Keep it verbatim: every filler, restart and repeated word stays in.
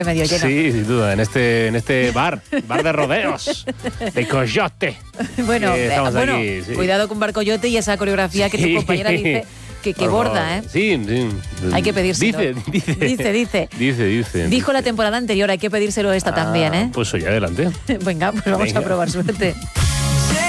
medio lleno. Sí, sin duda, en este, en este bar, bar de rodeos, de Coyote. Bueno, Eh, estamos bueno aquí, sí. cuidado con Bar Coyote y esa coreografía que Sí. tu compañera dice que, que Por borda, favor. ¿eh? Sí, sí. Hay que pedírselo. Dice, dice. Dice, dice. Dice, dice. Dijo dice. la temporada anterior, hay que pedírselo esta Ah, también, ¿eh? Pues oye, adelante. Venga, pues vamos Venga. a probar suerte.